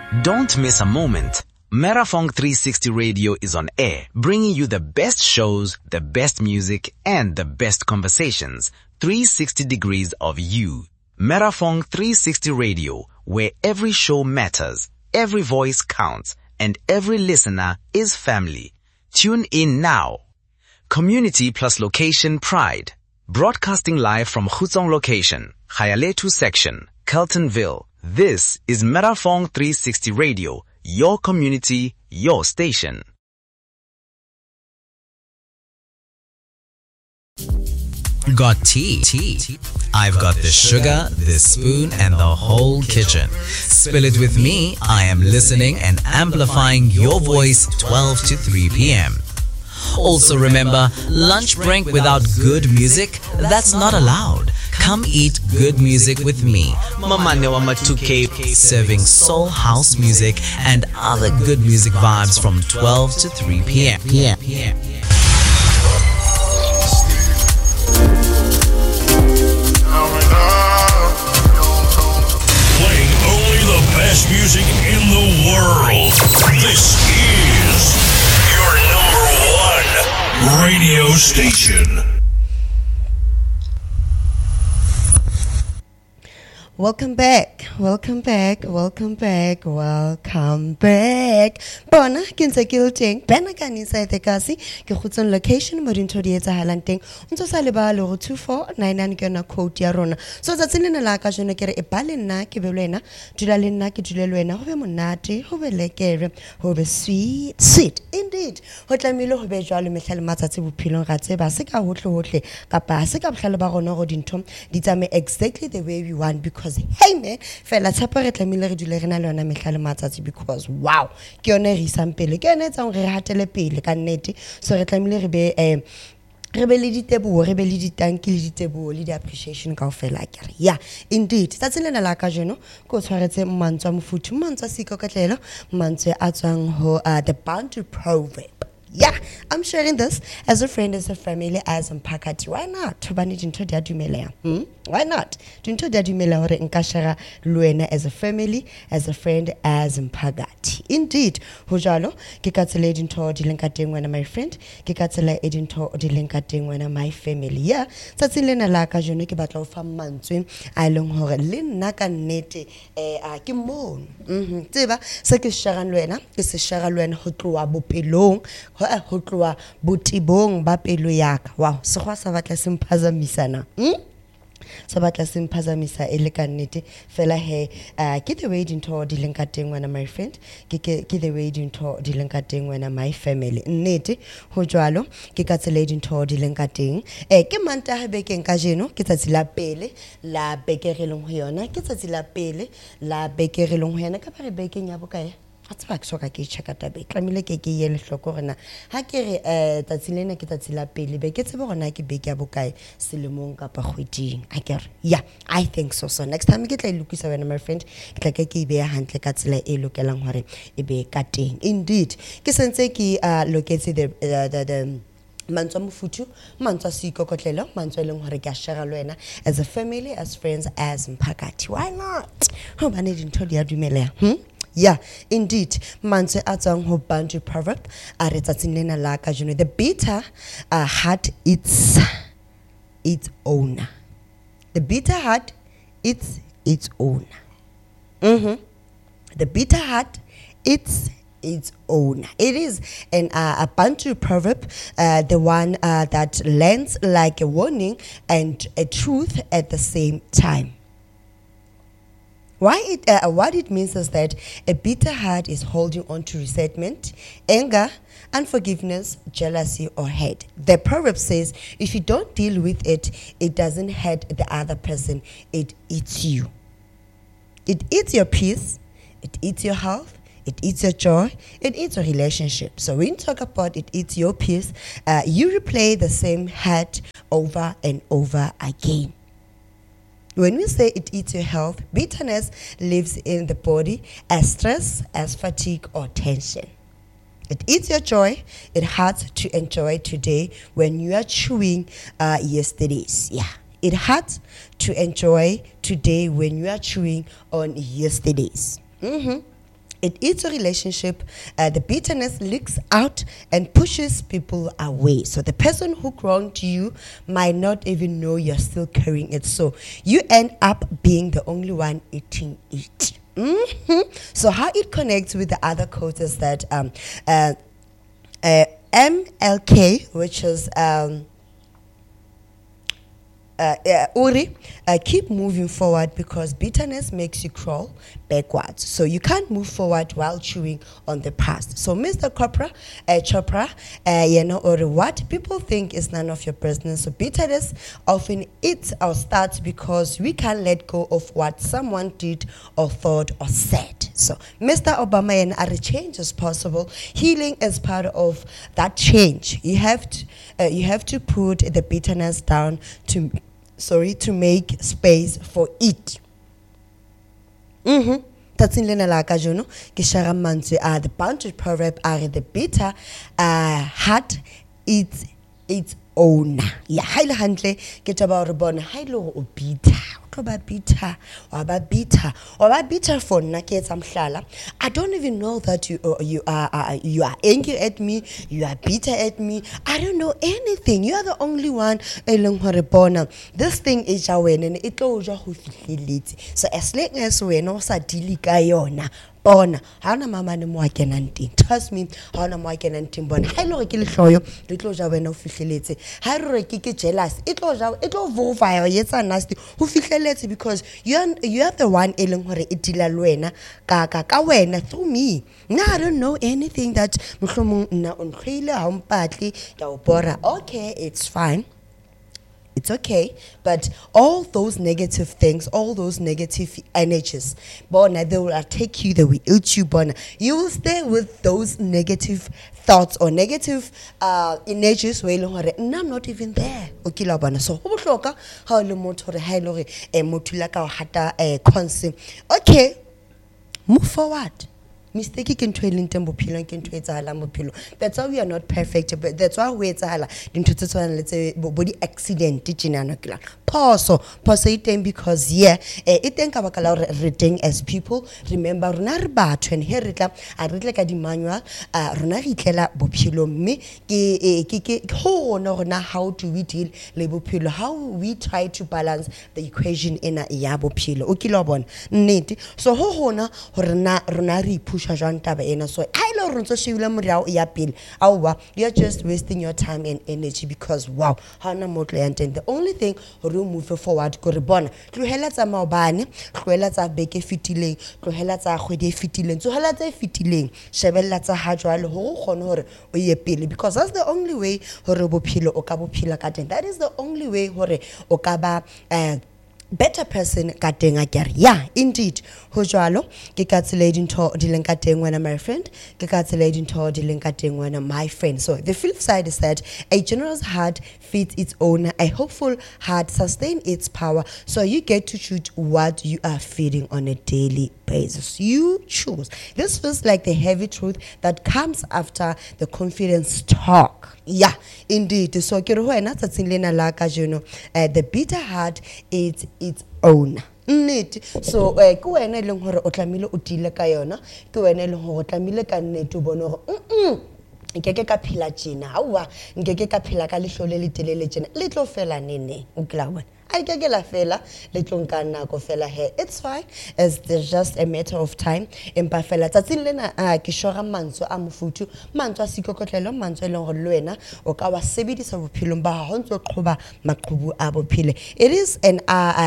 Don't miss a moment. Merafong 360 Radio is on air, bringing you the best shows, the best music, and the best conversations. 360 degrees of you. Merafong 360 Radio, where every show matters, every voice counts, and every listener is family. Tune in now. Community plus location pride. Broadcasting live from Khutsong location, Khayaletu section, Keltonville. This is Merafong 360 Radio, your community, your station. Got tea? I've got the sugar, the spoon, and the whole kitchen. Spill it with me. I am listening and amplifying your voice 12 to 3 p.m. Also remember, lunch break without good music, that's not allowed. Come eat good music with me, Mamanewa Matuke, serving soul house music and other good music vibes from 12 to 3 p.m. Playing only the best music in the world. This is your number one radio station. Welcome back. Bona ke ntse ke le teng bana ka inside the kasi ke Khutsong location mo dintho di etsa halanteng ntse sa le ba le go 2499 ke na code ya rona so tsa tsenene la ka jone ke re e ba le nna ke be le wena dula le nna ke dule le wena go be monate go be lekere go be sweet indeed ho tlamile go be jwa le mehlale matsatsi bophilong ga tseba se ka hotle kapa se ka bohlale ba gona go dintho di tsame exactly the way we want because hey man fela tshepa re tlamile re dule re na le yona mehlale matsatsi because wow ke yone re isang pele ke yone tsang re hatele pele ka nnete so re tlamile re be re be le diteboho re be le ditanki le diteboho le di appreciation kaofela akere yeah indeed tsatsing lena la ka jeno go tshwaretse mmantswa mofuthu mmantswa sikokotlelo mmantswe a tswang ho the Bantu proverb. Yeah, I'm sharing this as a friend, as a family, as Mpakati. Why not? Why not? As a family, as a friend, as Mpakati. Indeed, Hojalo, Kikatsele Dinto Dilinkating when my friend, Kikatsele Edinto Dilinkating when my family. Yeah, Tatsilena Laka Juniki Battle from Manswin, I long her Lin Naka Nete Kimon. Tiba, Saki Sharan Luena, is a Sharan Hotua Bupilong. Ho tloa botibong ba pelo yaka wow se go sa batla semphazamisana sa batla semphazamisa ele ka nnete fela he ke the way dintho di leng ka teng wena my friend ke the way dintho di leng ka teng wena my family nnete ho jwalo ke ka tsela dintho di leng ka teng ke manta ha bekeng ka jeno ke tsatsi la pele la bekerelong ho yona ke tsatsi la pele la bekerelong ho yona ka pare bekeng ya bokae Atsba soka ke check tabe tlamile ke ye le hloko rena ha ke re tatsilena ke tatsila pele be ke tsebe gona ke be ke a bokae selemong kapa kgweding akere yeah I think so next time ke tla ilukisa wena my friend ke tla ke be ya hantle ka tsela e lokelang hore e be ka teng indeed ke sentse ke loketse the Mantswa mofuthu mantswa sikokotlelo mantswa leng hore ke a share le wena as a family as friends as Mpakati why not ho bane dintho di a dumela Yeah, indeed. Manse atsang ho Bantu proverb. Are tsatsing lena la ka jeno. The bitter heart its owner. The bitter heart its owner. The bitter heart its owner. It is a Bantu proverb, the one that lands like a warning and a truth at the same time. What it means is that a bitter heart is holding on to resentment, anger, unforgiveness, jealousy, or hate. The proverb says, if you don't deal with it, it doesn't hurt the other person, it eats you. It eats your peace, it eats your health, it eats your joy, it eats your relationship. So when you talk about it eats your peace, you replay the same hurt over and over again. When we say it eats your health, bitterness lives in the body as stress, as fatigue or tension. It eats your joy. It hurts to enjoy today when you are chewing yesterday's. Yeah. It hurts to enjoy today when you are chewing on yesterday's. It eats a relationship. The bitterness leaks out and pushes people away. So the person who wronged you might not even know you're still carrying it. So you end up being the only one eating it. So how it connects with the other quotes is that MLK, which is Uri, keep moving forward because bitterness makes you crawl backwards. So you can't move forward while chewing on the past. So Mr. Chopra, Uri, what people think is none of your business. So bitterness often eats our starts because we can't let go of what someone did or thought or said. So Mr. Obama and Ari, change is possible. Healing is part of that change. You have to put the bitterness down to make space for it. That's in Lena Lakajono. Kishara Manzi the boundary proverb are the bitter heart its owner. Yeah, highly handle get about reborn hilo or bitter. Bitter or bitter for naked samhlala. I don't even know that you are angry at me, you are bitter at me. I don't know anything. You are the only one elong horebona. This thing is a win and it goes who feel. So as long as we know sa dilikayona. Bona hana mama ne mo akenanting. Trust me, hana mo akenanting bona. Ha ile ke le hloyo, le tlo ja wena o fihleletse. Ha re ke jealous, it tlo vova yetsa nasty. Ho fihleletse because you are the one eleng hore e dila le wena ka wena through me. Now I don't know anything that mohlomong nna on khile ha mpatli ya o bora. Okay, it's fine. It's okay, but all those negative things, all those negative energies, Bona, they will take you, they will eat you, Bona. You will stay with those negative thoughts or negative energies where I'm not even there. Okay, Bona. So, okay, move forward. Mistake can trail in tempo pillow can trade pillow. That's why we are not perfect, but that's why we're let's say body accident teaching anakla. Pause because it think about reading as people. Remember runar bat when here I read like a manual runarikela bopilo me how do we deal label pillow, how we try to balance the equation in a yabo pillow. Okay, Lobon need so hona runari push so I you're just wasting your time and energy because wow, the only thing move forward go rebona tlohela tsa maobane tlohela tsa beke fitileng tlohela tsa kgwedi fitileng so hala tsa fitileng shebella tsa ha jwale ho gone hore o ye pele because that's the only way hore bophelo o ka bophila ka teng. That is the only way hore o ka ba better person ka teng a kere. Yeah, indeed. Ho jwalo ke ka tsela dintho di leng ka teng wena my friend, ke ka tsela dintho di leng ka teng wena my friend. So the flip side is that a generous heart feeds its owner, a hopeful heart sustains its power. So you get to choose what you are feeding on a daily basis. You choose. This feels like the heavy truth that comes after the confidence talk. Yeah, indeed. So ke re ho wena tsatsing lena la ka jeno the bitter heart is its own. Nnete. So ke wena leng hore o tlamile o dile ka yona, ke wena leng hore o tlamile ka nnete o bone hore nkeke ka phela tjena hawa nkeke ka phela ka lehlole le telele tjena le tlo fela nene o klawa I get la fela le tlonka nako fela he. It's fine, it's just a matter of time. Empa fela tsatsing lena ke shora mantswe a mofutu mantswe a sikokotlelo mantswe e leng hore le wena o ka wa sebedisa bophelong ba ha ntse o qhoba maqhubu a bophile. It is an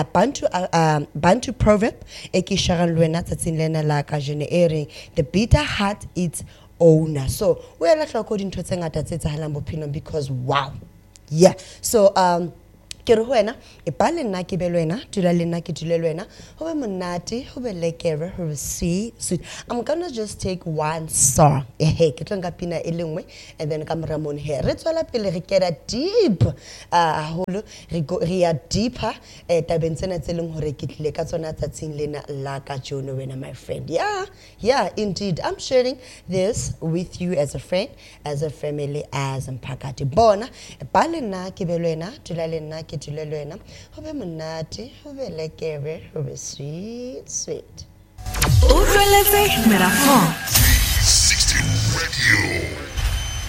Bantu proverb e ke shara le wena tsatsing lena la ka jene e reng the bitter heart its owner. So we are like dintho tse ngata tse tsahalang bophelong because wow. Yeah. So ke re ho wena e ba le nna ke be le wena dula le nna ke dule le wena ho be monate ho be lekere ho be sweet. I'm gonna just take one song ke tlo nka pina e lengwe and then ka moramon here re tswela pele re kera deep haholo re ya deeper tabeng tsena tse leng hore ke tlile ka tsona tsatsing lena la ka jono wena my friend. Yeah, indeed. I'm sharing this with you as a friend, as a family, as mphakati bona ba le nna ke be le wena dula le nna ke dule le wena ho be monate ho be lekere ho be sweet. Utlweletse Merafon